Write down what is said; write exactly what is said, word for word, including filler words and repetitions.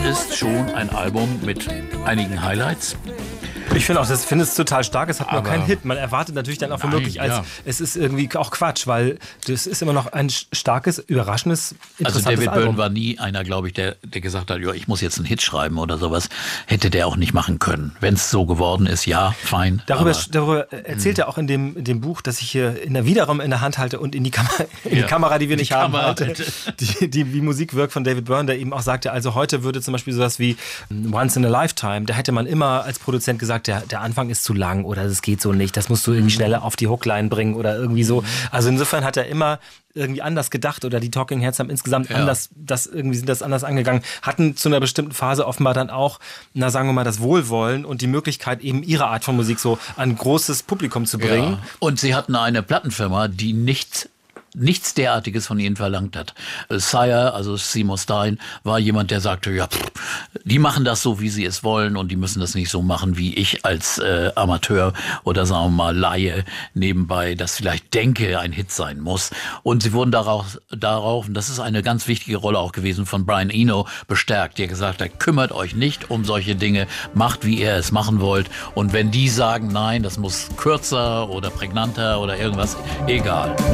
ist schon ein Album mit einigen Highlights. Ich finde auch, das finde es total stark. Es hat nur Aber keinen Hit. Man erwartet natürlich dann auch nein, womöglich, als ja. es ist irgendwie auch Quatsch, weil das ist immer noch ein starkes, überraschendes, Also interessantes David Album. Byrne war nie einer, glaube ich, der, der gesagt hat, ja, ich muss jetzt einen Hit schreiben oder sowas. Hätte der auch nicht machen können. Wenn es so geworden ist, ja, fein. Darüber, aber, darüber erzählt er auch in dem, in dem Buch, das ich hier in der Wiederum in der Hand halte und in die, Kam in Ja. die Kamera, die wir Die nicht haben, Kamera, halte, bitte. die, die wie Musik wirkt von David Byrne, der eben auch sagte, also heute würde zum Beispiel sowas wie Once in a Lifetime, da hätte man immer als Produzent gesagt, der, der Anfang ist zu lang oder das geht so nicht, das musst du irgendwie schneller auf die Hookline bringen oder irgendwie so. Also insofern hat er immer irgendwie anders gedacht oder die Talking Heads haben insgesamt Ja. anders, das irgendwie sind das anders angegangen, hatten zu einer bestimmten Phase offenbar dann auch, na sagen wir mal, das Wohlwollen und die Möglichkeit eben ihre Art von Musik so an ein großes Publikum zu bringen. ja. Und sie hatten eine Plattenfirma, die nichts nichts derartiges von ihnen verlangt hat. Sire, also Seymour Stein, war jemand, der sagte, ja, pff, die machen das so, wie sie es wollen und die müssen das nicht so machen, wie ich als äh, Amateur oder sagen wir mal Laie nebenbei das vielleicht denke, ein Hit sein muss. Und sie wurden darauf, darauf, und das ist eine ganz wichtige Rolle auch gewesen, von Brian Eno bestärkt, der gesagt hat, kümmert euch nicht um solche Dinge, macht, wie ihr es machen wollt. Und wenn die sagen, nein, das muss kürzer oder prägnanter oder irgendwas, egal.